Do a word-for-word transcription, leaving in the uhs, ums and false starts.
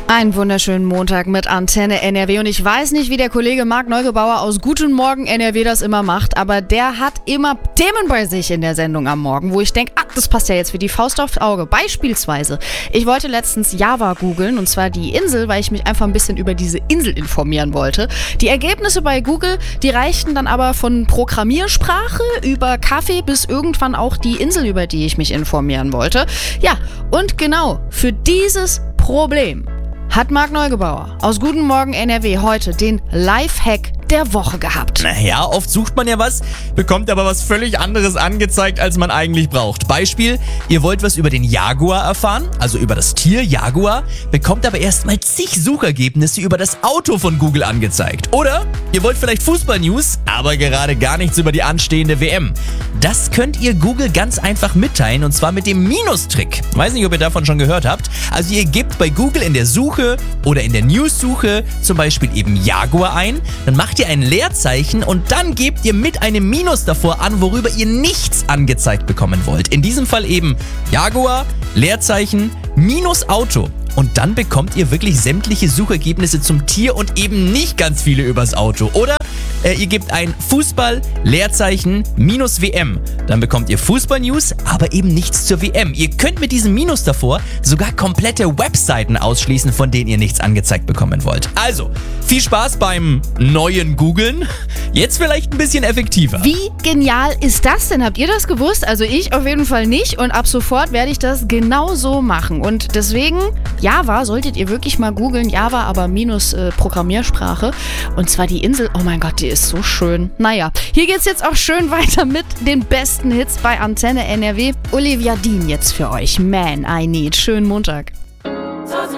Einen wunderschönen Montag mit Antenne N R W und ich weiß nicht, wie der Kollege Marc Neugebauer aus Guten Morgen N R W das immer macht, aber der hat immer Themen bei sich in der Sendung am Morgen, wo ich denke, ah, das passt ja jetzt wie die Faust aufs Auge. Beispielsweise, ich wollte letztens Java googeln und zwar die Insel, weil ich mich einfach ein bisschen über diese Insel informieren wollte. Die Ergebnisse bei Google, die reichten dann aber von Programmiersprache über Kaffee bis irgendwann auch die Insel, über die ich mich informieren wollte. Ja, und genau für dieses Problem hat Marc Neugebauer aus Guten Morgen N R W heute den Lifehack der Woche gehabt. Naja, oft sucht man ja was, bekommt aber was völlig anderes angezeigt, als man eigentlich braucht. Beispiel, ihr wollt was über den Jaguar erfahren, also über das Tier Jaguar, bekommt aber erstmal zig Suchergebnisse über das Auto von Google angezeigt. Oder ihr wollt vielleicht Fußball-News, aber gerade gar nichts über die anstehende W M. Das könnt ihr Google ganz einfach mitteilen und zwar mit dem Minustrick. Weiß nicht, ob ihr davon schon gehört habt. Also ihr gebt bei Google in der Suche oder in der News-Suche zum Beispiel eben Jaguar ein, dann macht ihr ein Leerzeichen und dann gebt ihr mit einem Minus davor an, worüber ihr nichts angezeigt bekommen wollt. In diesem Fall eben Jaguar, Leerzeichen, minus Auto. Und dann bekommt ihr wirklich sämtliche Suchergebnisse zum Tier und eben nicht ganz viele übers Auto. Oder äh, ihr gebt ein Fußball, Leerzeichen, minus W M. Dann bekommt ihr Fußball-News, aber eben nichts zur W M. Ihr könnt mit diesem Minus davor sogar komplette Webseiten ausschließen, von denen ihr nichts angezeigt bekommen wollt. Also, viel Spaß beim neuen Googlen. Jetzt vielleicht ein bisschen effektiver. Wie genial ist das denn? Habt ihr das gewusst? Also ich auf jeden Fall nicht und ab sofort werde ich das genau so machen. Und deswegen, Java solltet ihr wirklich mal googeln. Java, aber minus äh, Programmiersprache. Und zwar die Insel. Oh mein Gott, die ist so schön. Naja, hier geht's jetzt auch schön weiter mit den besten Hits bei Antenne N R W. Olivia Dean jetzt für euch. Man, I Need. Schönen Montag.